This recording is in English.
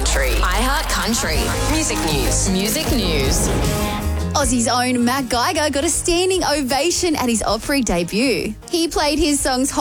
Country. iHeart Country. Music news. Music news. Aussie's own Mac Geiger got a standing ovation at his Opry debut. He played his songs